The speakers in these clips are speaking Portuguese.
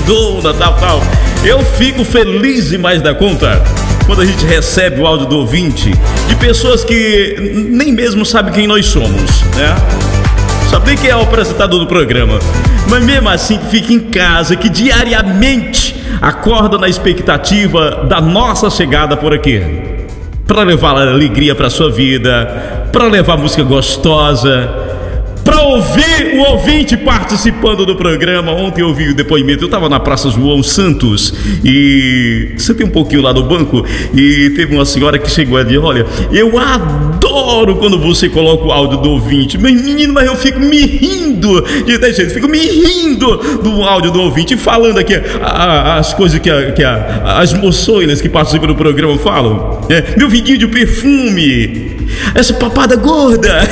barrigona, tal. Eu fico feliz demais da conta quando a gente recebe o áudio do ouvinte de pessoas que nem mesmo sabem quem nós somos, né? Sabe quem é o apresentador do programa, mas mesmo assim que fica em casa, que diariamente acorda na expectativa da nossa chegada por aqui, para levar alegria para sua vida, para levar música gostosa, para ouvir o ouvinte participando do programa. Ontem eu ouvi o depoimento, eu estava na Praça João Santos e sentei um pouquinho lá no banco e teve uma senhora que chegou ali: olha, eu adoro quando você coloca o áudio do ouvinte, menino, mas eu fico me rindo fico me rindo do áudio do ouvinte, falando aqui as coisas que as moçoilas que participam do programa falam, meu vidinho de perfume, essa papada gorda.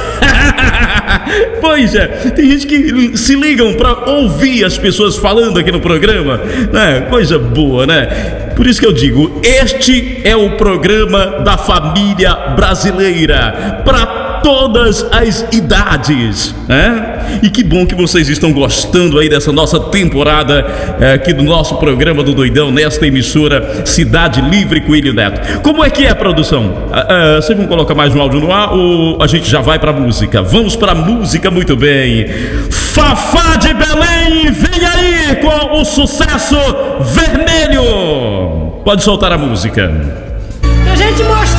Pois é, tem gente que se ligam para ouvir as pessoas falando aqui no programa, né? Coisa boa, né? Por isso que eu digo, este é o programa da família brasileira, para todas as idades, né? E que bom que vocês estão gostando aí dessa nossa temporada aqui do nosso programa do Doidão, nesta emissora Cidade Livre Coelho Neto. Como é que é a produção? Vocês vão colocar mais um áudio no ar ou a gente já vai pra música? Vamos pra música, muito bem. Fafá de Belém, vem aí com o sucesso Vermelho. Pode soltar a música. A gente mostra